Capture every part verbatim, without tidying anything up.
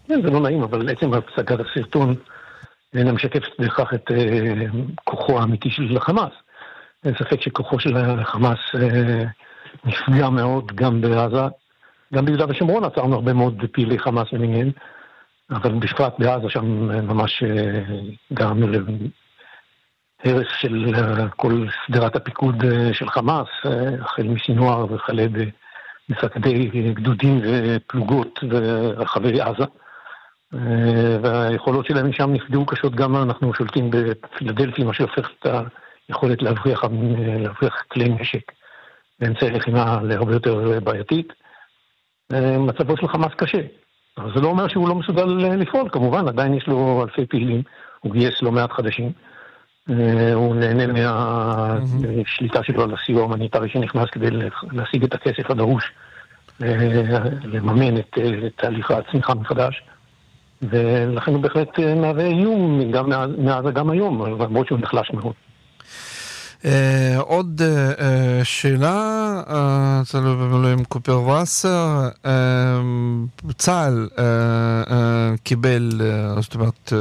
כן, זה לא נעים, אבל עצם הפסקת הסרטון אינה משקפת בכך את אה, כוחו האמיתי של החמאס. אין ספק שכוחו של החמאס אה, נפגע מאוד גם בעזה, גם ביהודה ושומרון עצרנו הרבה מאוד פעילי חמאס למיניהם, אבל בפרט בעזה שם ממש אה, גרמנו להרס של אה, כל סדרת הפיקוד אה, של חמאס, אה, החל מסינואר וכלה במפקדי גדודים ופלוגות ורחבי עזה. והיכולות שלהם שם נפגעו קשות. גם אנחנו שולטים בפילדלפי, מה שהופך את היכולת להבריח, להבריח כלי נשק באמצעי לחימה להרבה יותר בעייתית. מצבו של חמאס קשה. אבל זה לא אומר שהוא לא מסוגל לפעול, כמובן, עדיין יש לו אלפי פעילים, הוא גייס לא מעט חדשים. הוא נהנה מהשליטה שלו על הסיוע ההומניטרי שנכנס כדי להשיג את הכסף הדרוש, לממן את תהליך הצמיחה מחדש. ולכן הוא בהחלט מהווה איום גם מאז גם היום, למרות שהוא נחלש מאוד. עוד שאלה, צלו במילואים קופר וסר, צה"ל קיבל, זאת אומרת,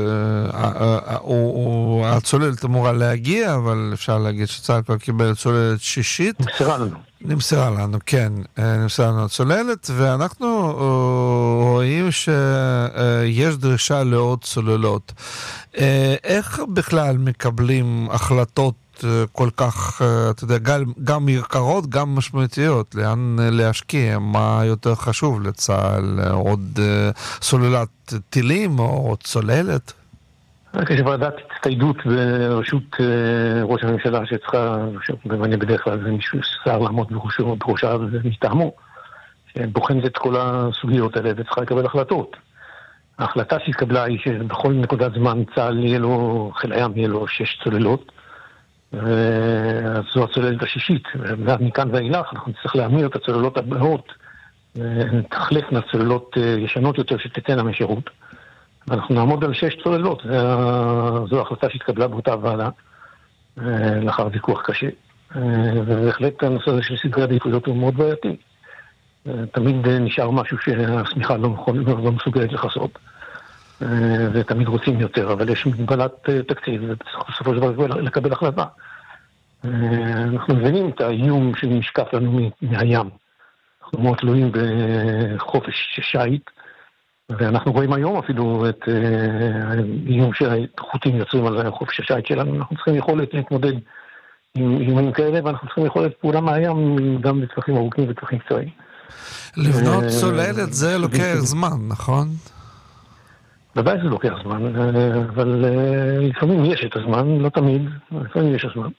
הצוללת אמורה להגיע, אבל אפשר להגיד שצה"ל כבר קיבל צוללת שישית. נמסרה לנו. נמסרה לנו, כן, נמסרה לנו הצוללת, ואנחנו רואים שיש דרישה לעוד צוללות. איך בכלל מקבלים החלטות כל כך, אתה יודע, גם, גם יקרות, גם משמעותיות, לאן להשקיע, מה יותר חשוב לצה"ל, עוד סוללת טילים או עוד צוללת? יש ועדת הצטיידות ברשות ראש הממשלה שצריכה, במענה בדרך כלל זה מישהו שר לעמוד בראשו, בראשה ומטעמו, שבוחנת את כל הסוגיות האלה וצריכה לקבל החלטות. ההחלטה שהתקבלה היא שבכל נקודת זמן צה"ל יהיה לו, חיל הים יהיה לו שש צוללות, אז זו הצוללת השישית, ומכאן ואילך אנחנו נצטרך להמיר את הצוללות הבאות, תחלפנה צוללות ישנות יותר שתתנה משירות, ואנחנו נעמוד על שש צוללות. זו החלטה שהתקבלה באותה ועדה, לאחר ויכוח קשה, ובהחלט הנושא הזה של סדרי העדיפויות הוא מאוד בעייתי. תמיד נשאר משהו שהסמיכה לא, לא מסוגלת לחסות, ותמיד רוצים יותר, אבל יש מגבלת תקציב, וצריך בסופו של דבר לקבל החלטה. אנחנו מבינים את האיום שנשקף לנו מהים. אנחנו מאוד תלויים בחופש שייט, ואנחנו רואים היום אפילו את האיום שהחות'ים יוצרים על חופש השייט שלנו. אנחנו צריכים יכולת להתמודד עם איומים כאלה, ואנחנו צריכים יכולת פעולה מהים גם לטווחים ארוכים וטווחים קצרים. לבנות צוללת זה לוקח זמן, נכון? בוודאי זה לוקח זמן, אבל לפעמים יש את הזמן, לא תמיד, לפעמים יש הזמן.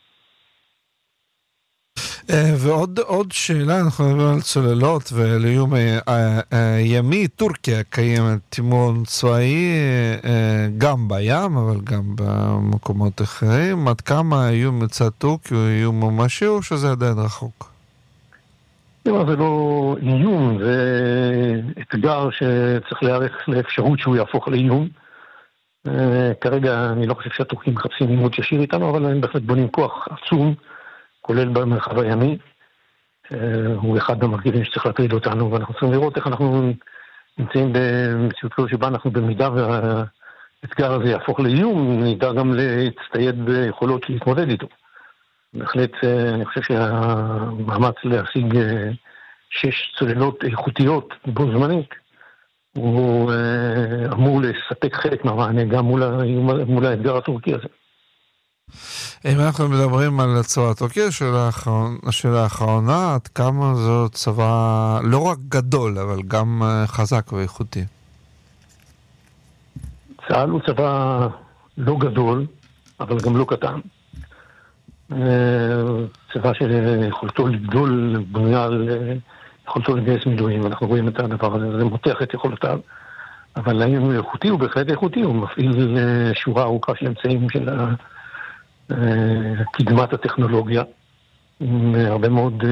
ועוד עוד שאלה, אנחנו מדברים על צוללות ולאיום הימי. טורקיה קיימת תימון צבאי גם בים, אבל גם במקומות אחרים. עד כמה האיום מצד טורקיה הוא איום ממשי או שזה עדיין רחוק? זה לא איום, זה אתגר שצריך להיערך לאפשרות שהוא יהפוך לאיום. כרגע אני לא חושב שהטורקים מחפשים לימוד ישיר איתנו, אבל הם בהחלט בונים כוח עצום, כולל במרחב הימי. הוא אחד המרכיבים שצריך להטריד אותנו, ואנחנו צריכים לראות איך אנחנו נמצאים במציאות כזו שבה אנחנו במידה והאתגר הזה יהפוך לאיום, נדע גם להצטייד ביכולות להתמודד איתו. בהחלט אני חושב שהמאמץ להשיג שש צוללות איכותיות בו זמנית הוא אמור לספק חלק מהמענה גם מול, מול האתגר הטורקי הזה. אם אנחנו מדברים על הצבא הטורקי, השאלה האחרונה, עד כמה זו צבא לא רק גדול אבל גם חזק ואיכותי? צה"ל הוא צבא לא גדול אבל גם לא קטן. צבא שיכולתו לגדול בנויה על יכולתו לגייס מילואים, אנחנו רואים את הדבר הזה, זה מותח את יכולותיו, אבל האם הוא איכותי? הוא בהחלט איכותי, הוא מפעיל שורה ארוכה של אמצעים של קדמת הטכנולוגיה, עם הרבה מאוד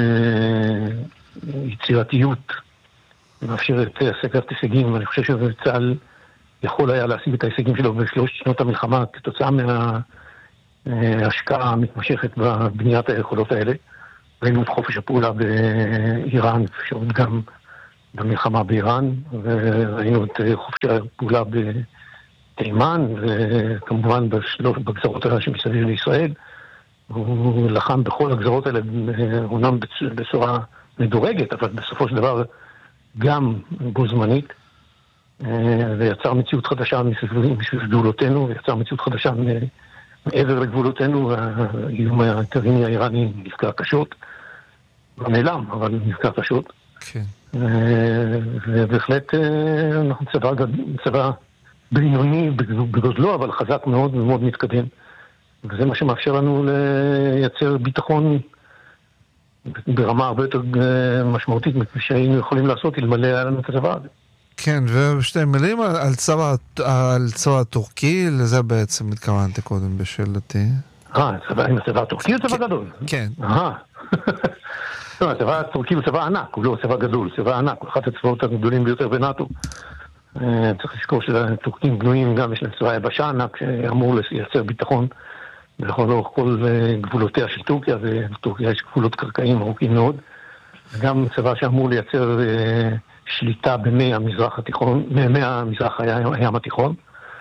יצירתיות, מאפשרת השגת הישגים, ואני חושב שצה"ל יכול היה להשיג את ההישגים שלו בשלוש שנות המלחמה כתוצאה מה... השקעה מתמשכת בבניית היכולות האלה. ראינו את חופש הפעולה באיראן, שעוד גם במלחמה באיראן, וראינו את חופשי הפעולה בתימן, וכמובן בשלוש, בגזרות האלה שמסביב לישראל. הוא לחם בכל הגזרות האלה, אומנם בצורה מדורגת, אבל בסופו של דבר גם בו זמנית, ויצר מציאות חדשה מסביב גבולותינו, ויצר מציאות חדשה מעבר לגבולותינו, והאיום הגרעיני האיראני נפגע קשות, לא נעלם, אבל נפגע קשות. כן. ובהחלט אנחנו צבא, צבא בינוני בגודלו, אבל חזק מאוד ומאוד מתקדם. וזה מה שמאפשר לנו לייצר ביטחון ברמה הרבה יותר משמעותית מכפי שהיינו יכולים לעשות אלמלא היה לנו את הצבא הזה. כן, ושתי מילים על צבא, על צבא הטורקי, לזה בעצם התכוונתי קודם בשאלתי. אה, עם הצבא הטורקי הוא צבא גדול? כן. אה. הצבא הטורקי הוא צבא ענק, הוא לא צבא גדול, צבא ענק, הוא אחד הצבאות הגדולים ביותר בנאטו. צריך לזכור שהטורקים בנויים, גם יש להם צבא יבשה ענק שאמור לייצר ביטחון בכל כל גבולותיה של טורקיה, ובטורקיה יש גבולות קרקעיים ארוכים מאוד. גם צבא שאמור לייצר שליטה במי המזרח התיכון, במי המזרח הים התיכון.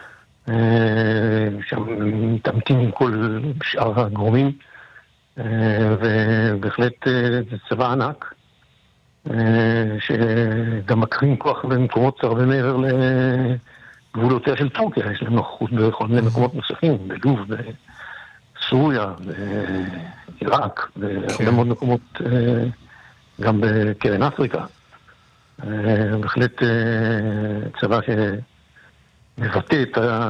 שם מתעמתים עם כל שאר הגורמים, ובהחלט זה צבא ענק, שגם מקרים כוח במקומות הרבה מעבר לגבולותיה של טורקיה. יש להם נוכחות בכל מיני מקומות נוספים, בלוב, בסוריה, בעיראק, והרבה מאוד מקומות, גם בקרן אפריקה. בהחלט צבא שמבטא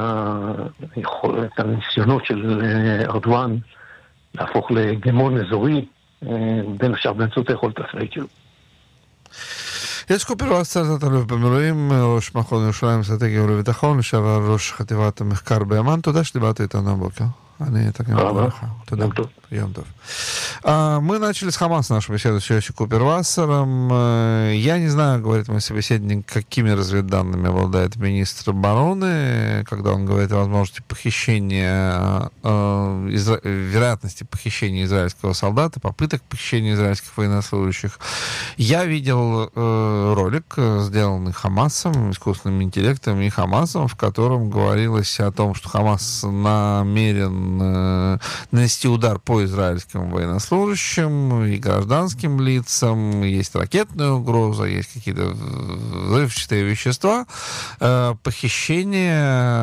את הניסיונות של ארדואן להפוך להגמון אזורי, בין השאר באמצעות היכולת הצבאית שלו. יש קופרואסר, תת-אלוף במילואים, ראש מכון ירושלים אסטרטגיה ולביטחון, לשעבר ראש חטיבת המחקר באמ"ן. תודה שדיברת איתנו הבוקר. אני так не Туда. Йом тов. Мы начали с Хамаса нашу беседу с Йоси Купервассером. Я не знаю, говорит мой собеседник, какими разведданными обладает министр обороны, когда он говорит о возможности похищения, изра... вероятности похищения израильского солдата, попыток похищения израильских военнослужащих. Я видел ролик, сделанный Хамасом, искусственным интеллектом и Хамасом, в котором говорилось о том, что Хамас намерен нанести удар по израильским военнослужащим и гражданским лицам. Есть ракетная угроза, есть какие-то взрывчатые вещества. Похищение,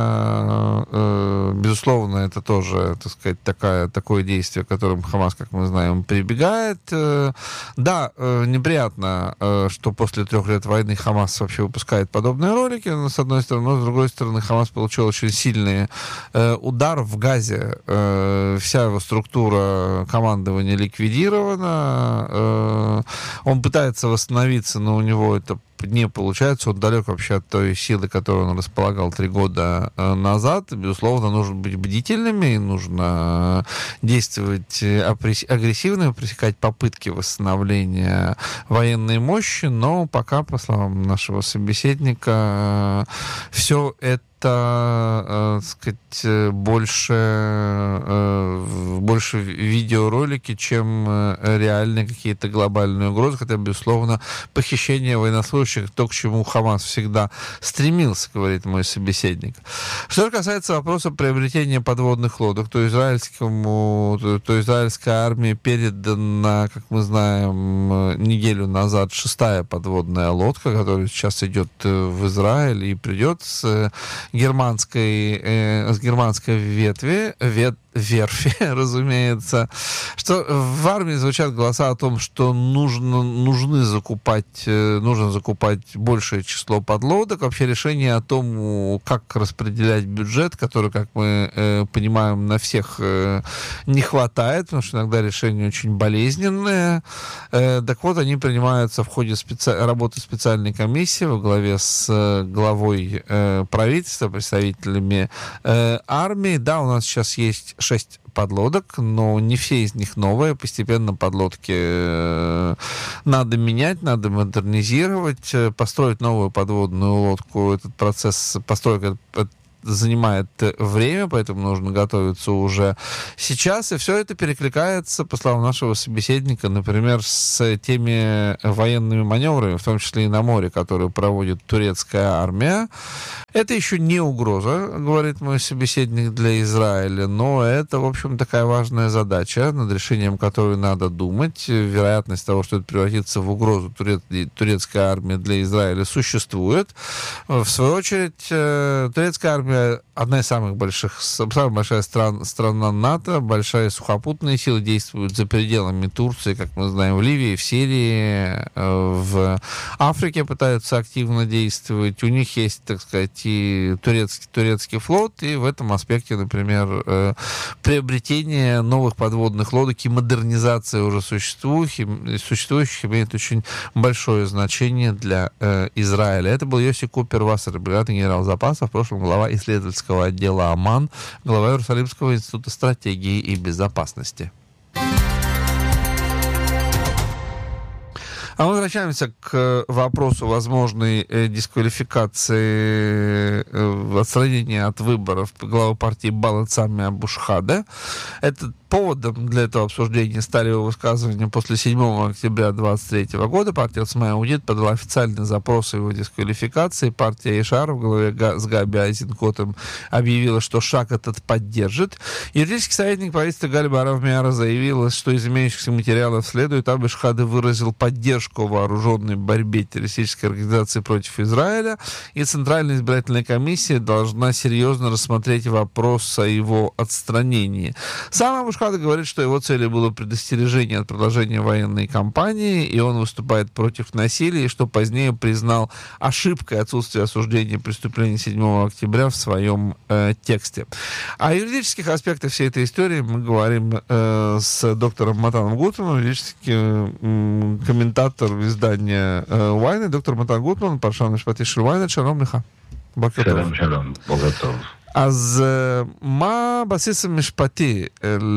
безусловно, это тоже, так сказать, такая, такое действие, к которому Хамас, как мы знаем, прибегает. Да, неприятно, что после трех лет войны Хамас вообще выпускает подобные ролики, с одной стороны, но с другой стороны, Хамас получил очень сильный удар в Газе. Вся его структура командования ликвидирована. Он пытается восстановиться, но у него это не получается. Он далек вообще от той силы, которой он располагал три года назад. Безусловно, нужно быть бдительными, нужно действовать агрессивно, пресекать попытки восстановления военной мощи, но пока, по словам нашего собеседника, все это так сказать, больше, больше видеоролики, чем реальные какие-то глобальные угрозы, хотя, безусловно, похищение военнослужащих, то, к чему Хамас всегда стремился, говорит мой собеседник. Что же касается вопроса приобретения подводных лодок, то израильскому, то, то израильская армия передана, как мы знаем, неделю назад шестая подводная лодка, которая сейчас идет в Израиль и придет с германской, э, с германской ветви, вет, верфи, разумеется, что в армии звучат голоса о том, что нужно, нужны закупать, нужно закупать большее число подлодок. Вообще решение о том, как распределять бюджет, который, как мы э, понимаем, на всех э, не хватает, потому что иногда решения очень болезненные. Э, так вот, они принимаются в ходе специ... работы специальной комиссии во главе с э, главой э, правительства, представителями э, армии. Да, у нас сейчас есть шесть подлодок, но не все из них новые. Постепенно подлодки э, надо менять, надо модернизировать, построить новую подводную лодку. Этот процесс постройки занимает время, поэтому нужно готовиться уже сейчас. И все это перекликается, по словам нашего собеседника, например, с теми военными маневрами, в том числе и на море, которые проводит турецкая армия. Это еще не угроза, говорит мой собеседник, для Израиля, но это, в общем, такая важная задача, над решением которой надо думать. Вероятность того, что это превратится в угрозу турецкой армии для Израиля, существует. В свою очередь, турецкая армия одна из самых больших, самая большая стран, страна НАТО, большая сухопутная сила, действует за пределами Турции, как мы знаем, в Ливии, в Сирии, в Африке пытаются активно действовать. У них есть, так сказать, и турецкий, турецкий флот, и в этом аспекте, например, приобретение новых подводных лодок и модернизация уже существующих, существующих имеет очень большое значение для э, Израиля. Это был Йоси Купер-Вассер, бригадный генерал запаса, в прошлом глава исследовательского отдела ОМАН, глава Иерусалимского института стратегии и безопасности. А мы возвращаемся к вопросу возможной дисквалификации, отстранения от выборов главы партии Балат Сами Абу Шхаде. Это поводом для этого обсуждения стали его высказывания после седьмого октября две тысячи двадцать третьего года. Партия Оцма Иудит подала официальный запрос о его дисквалификации. Партия Ешар в главе с Габи Айзенкотом объявила, что шаг этот поддержит. Юридический советник правительства Галь Барав Миара заявила, что из имеющихся материалов следует, Абу Шхаде выразил поддержку вооруженной борьбе террористической организации против Израиля, и Центральная избирательная комиссия должна серьезно рассмотреть вопрос о его отстранении. Сам Абу Шхаде говорит, что его целью было предостережение от продолжения военной кампании, и он выступает против насилия, и что позднее признал ошибкой отсутствие осуждения преступлений седьмого октября в своем э, тексте. О юридических аспектах всей этой истории мы говорим э, с доктором Матаном Гутманом, юридический э, комментатор издания Ynet, доктор Матан Гутман, פרשן משפטי של Ynet, שלום לך. בוקר טוב. שלום, שלום, בוקר טוב. אז מה הבסיס המשפטי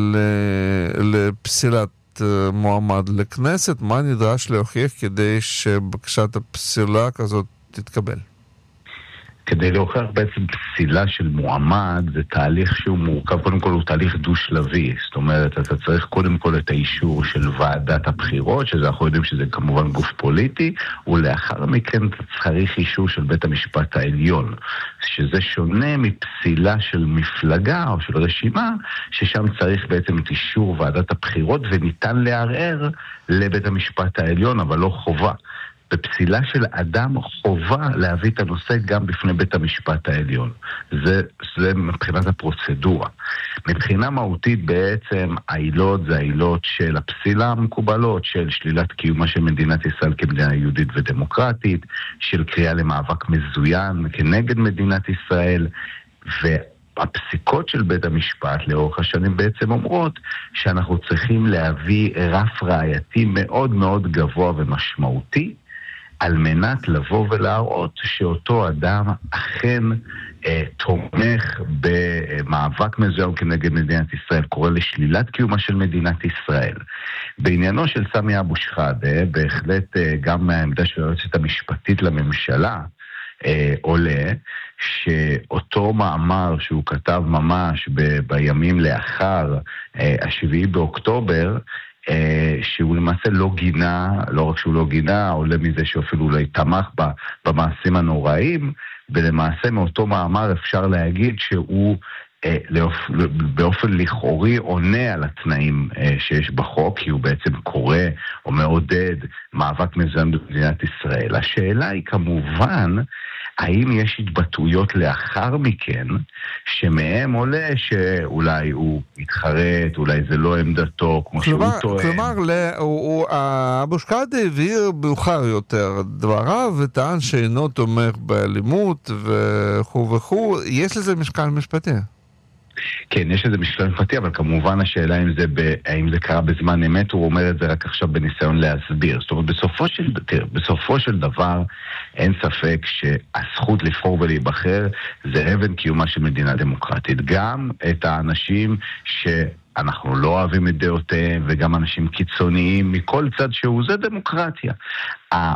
לפסילת מועמד לכנסת? מה נדרש להוכיח כדי שבקשת הפסילה כזאת תתקבל? כדי להוכיח בעצם פסילה של מועמד, זה תהליך שהוא מורכב, קודם כל הוא תהליך דו-שלבי, זאת אומרת, אתה צריך קודם כל את האישור של ועדת הבחירות, שזה אנחנו יודעים שזה כמובן גוף פוליטי, ולאחר מכן אתה צריך אישור של בית המשפט העליון, שזה שונה מפסילה של מפלגה או של רשימה, ששם צריך בעצם את אישור ועדת הבחירות, וניתן לערער לבית המשפט העליון, אבל לא חובה. בפסילה של אדם חובה להביא את הנושא גם בפני בית המשפט העליון. זה, זה מבחינת הפרוצדורה. מבחינה מהותית בעצם העילות זה העילות של הפסילה המקובלות, של שלילת קיומה של מדינת ישראל כמדינה יהודית ודמוקרטית, של קריאה למאבק מזוין כנגד מדינת ישראל, והפסיקות של בית המשפט לאורך השנים בעצם אומרות שאנחנו צריכים להביא רף ראייתי מאוד מאוד גבוה ומשמעותי, על מנת לבוא ולהראות שאותו אדם אכן אה, תומך במאבק מזוין כנגד מדינת ישראל, קורא לשלילת קיומה של מדינת ישראל. בעניינו של סמי אבו שחאדה, בהחלט אה, גם מהעמדה של היועצת המשפטית לממשלה, אה, עולה שאותו מאמר שהוא כתב ממש ב- בימים לאחר אה, השביעי באוקטובר, שהוא למעשה לא גינה, לא רק שהוא לא גינה, עולה מזה שאפילו אולי תמך במעשים הנוראים, ולמעשה מאותו מאמר אפשר להגיד שהוא באופן לכאורי עונה על התנאים שיש בחוק, כי הוא בעצם קורא או מעודד מאבק מזוין במדינת ישראל. השאלה היא כמובן, האם יש התבטאויות לאחר מכן, שמהם עולה שאולי הוא יתחרט, אולי זה לא עמדתו, כמו שהוא טוען. כלומר, אבו שחאדה הבהיר מאוחר יותר דבריו, וטען שאינו תומך באלימות וכו' וכו'. יש לזה משקל משפטי? כן, יש לזה משקל משפטי, אבל כמובן השאלה אם זה, ב, האם זה קרה בזמן אמת, הוא אומר את זה רק עכשיו בניסיון להסביר. זאת אומרת, בסופו של, תראה, בסופו של דבר אין ספק שהזכות לבחור ולהיבחר זה אבן קיומה של מדינה דמוקרטית. גם את האנשים ש... אנחנו לא אוהבים את דעותיהם, וגם אנשים קיצוניים, מכל צד שהוא, זה דמוקרטיה.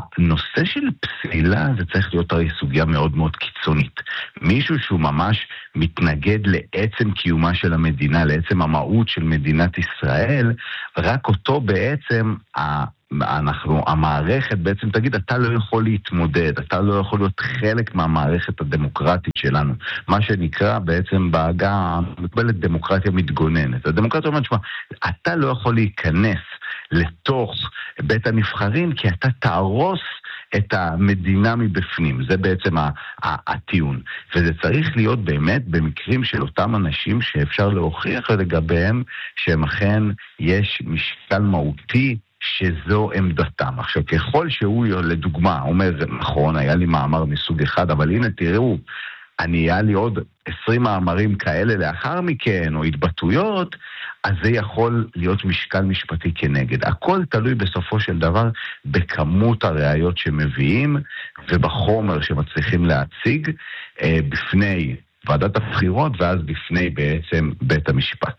הנושא של פסילה, זה צריך להיות הרי סוגיה מאוד מאוד קיצונית. מישהו שהוא ממש מתנגד לעצם קיומה של המדינה, לעצם המהות של מדינת ישראל, רק אותו בעצם אנחנו, המערכת בעצם תגיד, אתה לא יכול להתמודד, אתה לא יכול להיות חלק מהמערכת הדמוקרטית שלנו. מה שנקרא בעצם בעגה המקבלת דמוקרטיה מתגוננת. הדמוקרטיה אומרת, שמה, אתה לא יכול להיכנס לתוך בית הנבחרים, כי אתה תהרוס את המדינה מבפנים. זה בעצם הטיעון. וזה צריך להיות באמת במקרים של אותם אנשים שאפשר להוכיח לגביהם שהם אכן יש משקל מהותי שזו עמדתם. עכשיו, ככל שהוא, לדוגמה, אומר, נכון, היה לי מאמר מסוג אחד, אבל הנה תראו, אני היה לי עוד עשרים מאמרים כאלה לאחר מכן, או התבטאויות, אז זה יכול להיות משקל משפטי כנגד. הכל תלוי בסופו של דבר בכמות הראיות שמביאים, ובחומר שמצליחים להציג אה, בפני ועדת הבחירות, ואז בפני בעצם בית המשפט.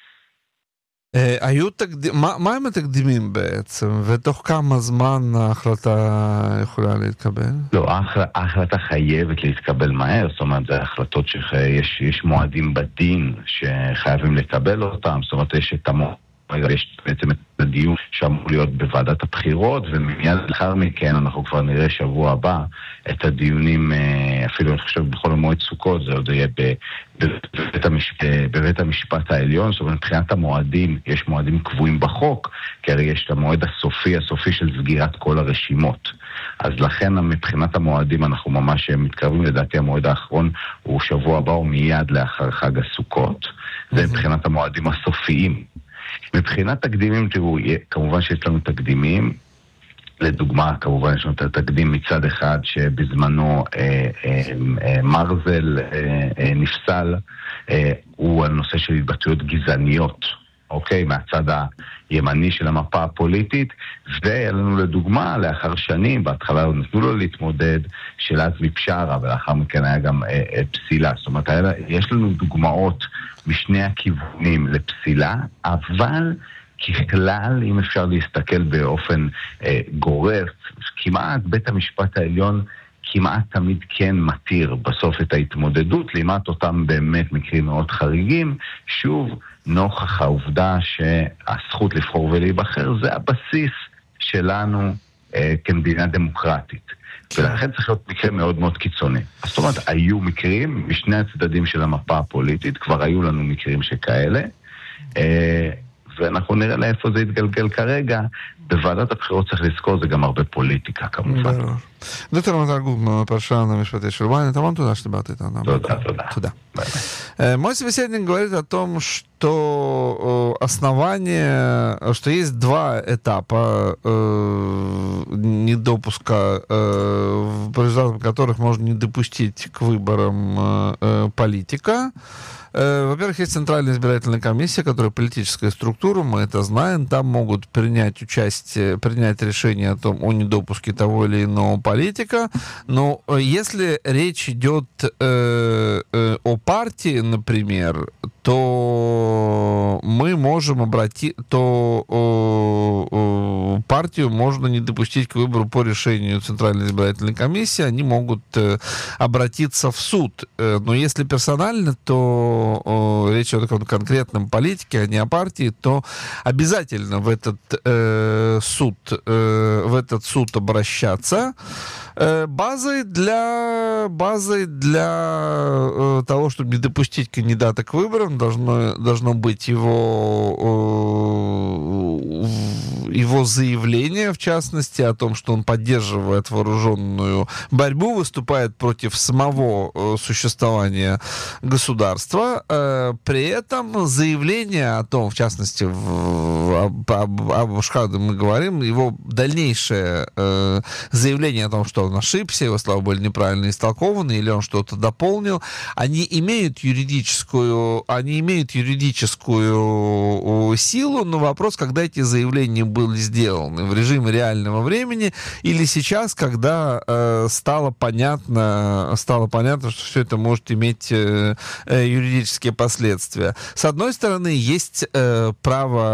היו תקדימים, מה, מה הם התקדימים בעצם, ותוך כמה זמן ההחלטה יכולה להתקבל? לא, ההחלטה חייבת להתקבל מהר, זאת אומרת, זה החלטות שיש יש מועדים בדין שחייבים לקבל אותם, זאת אומרת, יש את המועד, יש בעצם את הדיון שאמור להיות בוועדת הבחירות, ומיד לאחר מכן אנחנו כבר נראה שבוע הבא את הדיונים, אפילו אני חושב בכל המועד סוכות, זה עוד יהיה בבית המשפט, בבית המשפט העליון. זאת אומרת, מבחינת המועדים, יש מועדים קבועים בחוק, כי הרי יש את המועד הסופי, הסופי של סגירת כל הרשימות. אז לכן מבחינת המועדים אנחנו ממש מתקרבים, לדעתי המועד האחרון הוא שבוע הבא ומיד לאחר חג הסוכות. זה מבחינת המועדים הסופיים. מבחינת תקדימים, תראו, כמובן שיש לנו תקדימים, לדוגמה, כמובן יש לנו את התקדים מצד אחד שבזמנו אה, אה, אה, מרזל אה, אה, נפסל, אה, הוא הנושא של התבטאויות גזעניות, אוקיי, מהצד הימני של המפה הפוליטית, והיה לנו לדוגמה, לאחר שנים, בהתחלה נתנו לו להתמודד, של עזמי בשארה, ולאחר מכן היה גם אה, אה, פסילה. זאת אומרת, היה, יש לנו דוגמאות משני הכיוונים לפסילה, אבל ככלל, אם אפשר להסתכל באופן אה, גורף, כמעט בית המשפט העליון כמעט תמיד כן מתיר בסוף את ההתמודדות, לעומת אותם באמת מקרים מאוד חריגים, שוב, נוכח העובדה שהזכות לבחור ולהיבחר, זה הבסיס שלנו אה, כמדינה דמוקרטית. ולכן צריך להיות מקרה מאוד מאוד קיצוני. זאת אומרת, היו מקרים משני הצדדים של המפה הפוליטית, כבר היו לנו מקרים שכאלה, אה, ואנחנו נראה לאיפה זה יתגלגל כרגע. בוועדת הבחירות צריך לזכור, זה גם הרבה פוליטיקה כמובן. דוקטור מתן גוטמן, פרשן המשפטי של ynet, המון תודה что ты там. Туда, туда. Туда. Мой собеседник говорит о том, что основание, что есть два этапа недопуска, по результатам которых можно не допустить к выборам политика. Во-первых, есть Центральная избирательная комиссия, которая политическая структура, мы это знаем, там могут принять участие, принять решение о том, о недопуске того или иного политика, но если речь идет э, э, о партии, например, то мы можем обратить, то э, э, партию можно не допустить к выбору по решению Центральной избирательной комиссии, они могут э, обратиться в суд, э, но если персонально, то речь идет о конкретном политике, а не о партии, то обязательно в этот э, суд, э, в этот суд обращаться. Э, базой для, базой для э, того, чтобы не допустить кандидата к выборам, должно, должно быть его, э, его заявление, в частности, о том, что он поддерживает вооруженную борьбу, выступает против самого э, существования государства. При этом заявление о том, в частности, в, об, об, об Шхаде мы говорим, его дальнейшее э, заявление о том, что он ошибся, его слова были неправильно истолкованы, или он что-то дополнил, они имеют юридическую, они имеют юридическую силу, но вопрос, когда эти заявления были сделаны, в режиме реального времени, или сейчас, когда э, стало понятно, стало понятно, что все это может иметь э, юридическую последствия. С одной стороны, есть э, право и,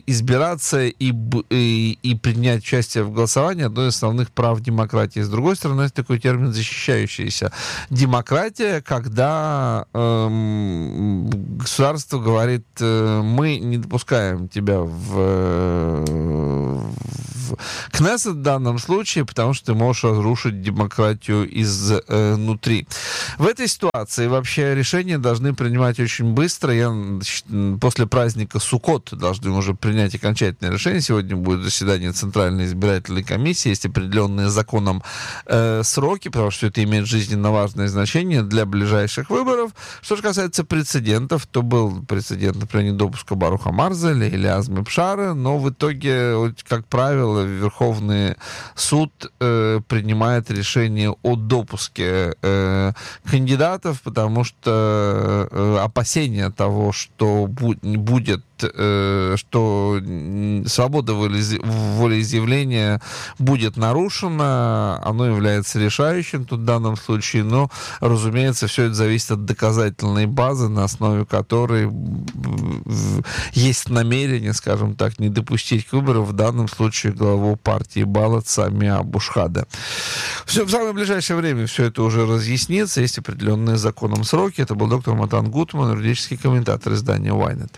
избираться и, и, и принять участие в голосовании одно из основных прав демократии. С другой стороны, есть такой термин «защищающийся». Демократия, когда эм, государство говорит, э, мы не допускаем тебя в, в Кнессет в данном случае, потому что ты можешь разрушить демократию изнутри. В этой ситуации вообще решения должны принимать очень быстро. Я, после праздника Суккот должны уже принять окончательное решение. Сегодня будет заседание Центральной избирательной комиссии. Есть определенные законом э, сроки, потому что это имеет жизненно важное значение для ближайших выборов. Что же касается прецедентов, то был прецедент, например, недопуска Баруха Марзеля или Азми Пшара, но в итоге, как правило, Верховный суд э, принимает решение о допуске э, кандидатов, потому что э, опасения того, что бу- будет, э, что свобода волеизъявления будет нарушена, оно является решающим тут в данном случае, но, разумеется, все это зависит от доказательной базы, на основе которой есть намерение, скажем так, не допустить к выборам, в данном случае главу партии Балат Сами Абу Шхада. Все, в самое ближайшее время все это уже разъяснится, есть определенные законом сроки. Это был доктор Матан Гутман, юридический комментатор издания Ynet.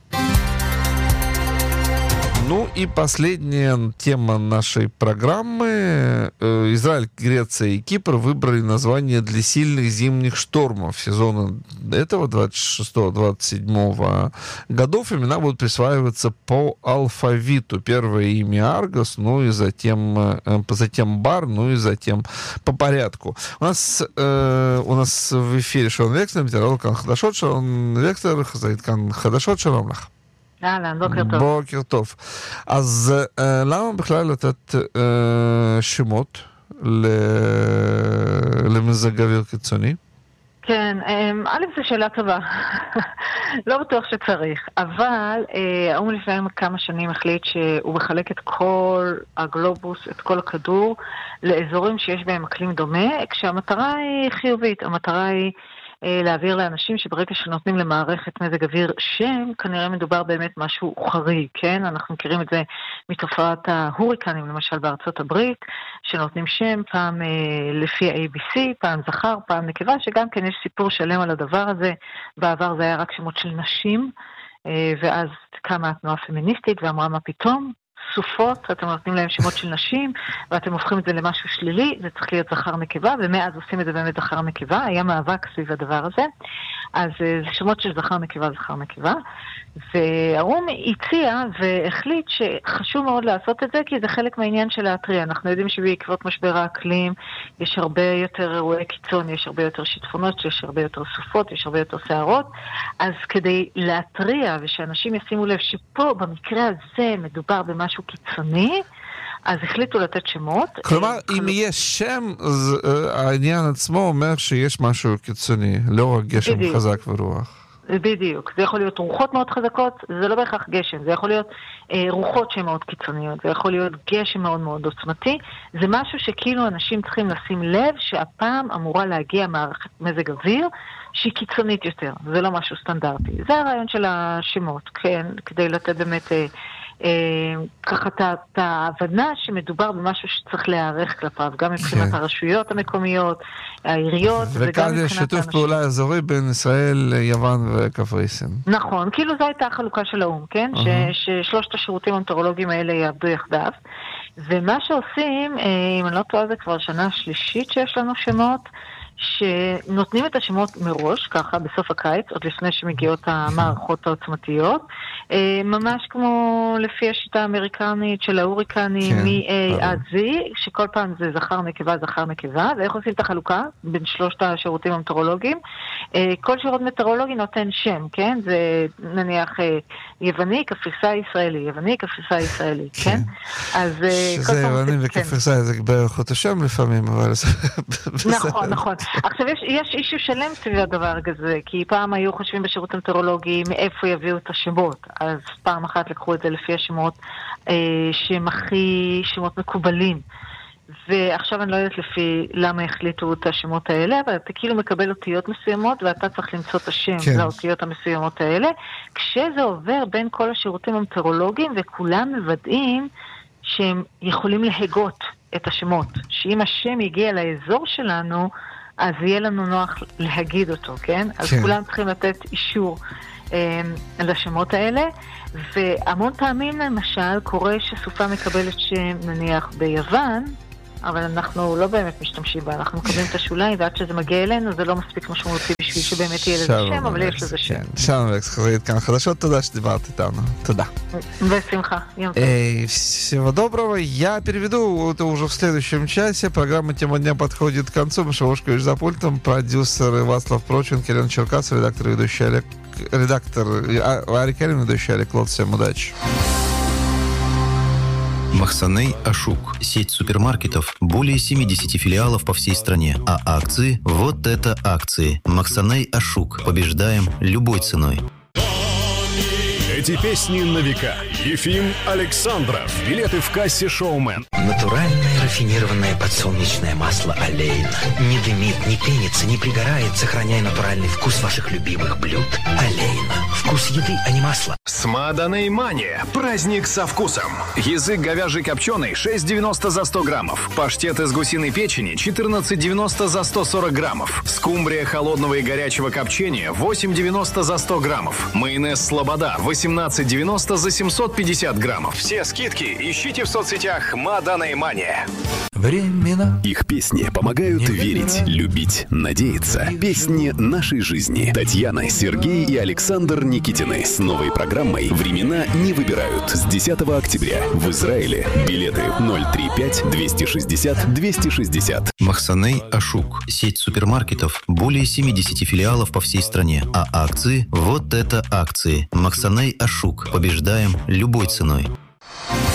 Ну и последняя тема нашей программы. Израиль, Греция и Кипр выбрали название для сильных зимних штормов сезона этого, двадцать шестого двадцать седьмого годов. Имена будут присваиваться по алфавиту. Первое имя Аргос, ну и затем, затем Бар, ну и затем по порядку. У нас, э, у нас в эфире Шон Векслер, метеоролог Кан Хадашот. Шон Векслер, Хазаид Кан Хадашот, שלום לך. אהלן, בוקר טוב. בוקר טוב. אז אה, למה בכלל לתת אה, שמות ל... למזג אוויר קיצוני? כן, א' זו שאלה טובה. לא בטוח שצריך, אבל האו"ם לפני כמה שנים החליט שהוא מחלק את כל הגלובוס, את כל הכדור, לאזורים שיש בהם אקלים דומה, כשהמטרה היא חיובית. המטרה היא להעביר לאנשים שברגע שנותנים למערכת מזג אוויר שם, כנראה מדובר באמת משהו חריג, כן? אנחנו מכירים את זה מתופעת ההוריקנים, למשל בארצות הברית, שנותנים שם פעם לפי ה-איי בי סי, פעם זכר, פעם נקבה, שגם כן יש סיפור שלם על הדבר הזה. בעבר זה היה רק שמות של נשים, ואז קמה התנועה הפמיניסטית ואמרה מה פתאום, סופות, אתם נותנים להם שמות של נשים, ואתם הופכים את זה למשהו שלילי, זה צריך להיות זכר נקבה, ומאז עושים את זה באמת זכר נקבה, היה מאבק סביב הדבר הזה, אז זה שמות של זכר נקבה, זכר נקבה, והאו"ם הציע והחליט שחשוב מאוד לעשות את זה, כי זה חלק מהעניין של להטריע. אנחנו יודעים שבעקבות משבר האקלים יש הרבה יותר אירועי קיצון, יש הרבה יותר שיטפונות, יש הרבה יותר סופות, יש הרבה יותר שערות, אז כדי להטריע ושאנשים ישימו לב שפה במקרה הזה מדובר במשהו קיצוני, אז החליטו לתת שמות. כלומר, אם יש שם, אז העניין עצמו אומר שיש משהו קיצוני, לא רק גשם חזק ורוח. בדיוק, זה יכול להיות רוחות מאוד חזקות, זה לא בהכרח גשם, זה יכול להיות אה, רוחות שהן מאוד קיצוניות, זה יכול להיות גשם מאוד מאוד עוצמתי, זה משהו שכאילו אנשים צריכים לשים לב שהפעם אמורה להגיע מערכת מזג אוויר שהיא קיצונית יותר, זה לא משהו סטנדרטי. זה הרעיון של השמות, כן, כדי לתת באמת אה, אה, ככה את ההבנה שמדובר במשהו שצריך להיערך כלפיו, גם מבחינת הרשויות המקומיות, העיריות, וכאן יש שיתוף פעולה אזורי בין ישראל, יוון וקפריסין. נכון, כאילו זו הייתה החלוקה של האו"ם, כן? ששלושת השירותים המטאורולוגיים האלה יעבדו יחדיו. ומה שעושים, אם אני לא טועה, זה כבר שנה שלישית שיש לנו שמות, שנותנים את השמות מראש, ככה בסוף הקיץ, עוד לפני שמגיעות המערכות העוצמתיות, ממש כמו לפי השיטה האמריקנית של ההוריקנים מ-A עד Z, שכל פעם זה זכר נקבה, זכר נקבה, ואיך עושים את החלוקה בין שלושת השירותים המטאורולוגיים? כל שירות מטאורולוגי נותן שם, כן? זה נניח יווני, קפריסאי, ישראלי, יווני, קפריסאי, ישראלי, כן? שזה יווני וקפריסאי, זה בערך אותו שם לפעמים, אבל... נכון, נכון. עכשיו יש, יש אישו שלם סביב הדבר הזה, כי פעם היו חושבים בשירות המטאורולוגי מאיפה יביאו את השמות, אז פעם אחת לקחו את זה לפי השמות אה, שהם הכי שמות מקובלים, ועכשיו אני לא יודעת לפי למה החליטו את השמות האלה, אבל אתה כאילו מקבל אותיות מסוימות, ואתה צריך למצוא את השם כן. לאותיות המסוימות האלה, כשזה עובר בין כל השירותים המטאורולוגיים, וכולם מוודאים שהם יכולים להגות את השמות. שאם השם יגיע לאזור שלנו, אז יהיה לנו נוח להגיד אותו, כן? אז כן. כולם צריכים לתת אישור אה, לשמות האלה, והמון פעמים למשל קורה שסופה מקבלת שם נניח ביוון, אבל אנחנו לא באמת משתמשים בה, אנחנו מקבלים את השוליים, ועד שזה מגיע אלינו זה לא מספיק משמעותי בשביל שבאמת יהיה לזה שם, אבל יש לזה שם. שלום אלכס, חזרית כאן חדשות, תודה שדיברת איתנו, תודה. בשמחה, יום טוב. Всего доброго, я переведу это уже в следующем часе, программа «Тема дня» подходит к концу, Маша Ушкович за пультом, продюсер Вацлав Проченко, Елена Черкасова, редактор, ведущий Олег, редактор Арик Эллин, ведущий Олег Лот, всем удачи. Махсаней Ашук. Сеть супермаркетов. Более семидесяти филиалов по всей стране. А акции? Вот это акции. Махсаней Ашук. Побеждаем любой ценой. Эти песни на века. Ефим Александров. Билеты в кассе «Шоумен». Натуральное рафинированное подсолнечное масло «Олейна». Не дымит, не пенится, не пригорает, сохраняя натуральный вкус ваших любимых блюд. «Олейна». Вкус еды, а не масла. Смаданей Мания. Праздник со вкусом. Язык говяжий копченый шесть девяносто за сто граммов. Паштет из гусиной печени четырнадцать девяносто за сто сорок граммов. Скумбрия холодного и горячего копчения восемь девяносто за сто граммов. Майонез «Слобода» восемнадцать девяносто за семьсот пятьдесят граммов. Все скидки ищите в соцсетях Маданей Мания. Времена. Их песни помогают верить, любить, надеяться. Песни нашей жизни. Татьяна, Сергей и Александр Никитины с новой программой «Времена не выбирают» с десятого октября в Израиле. Билеты ноль тридцать пять двести шестьдесят двести шестьдесят. Махсаней Ашук. Сеть супермаркетов. Более семидесяти филиалов по всей стране. А акции? Вот это акции. Махсаней Ашук. Побеждаем любой ценой.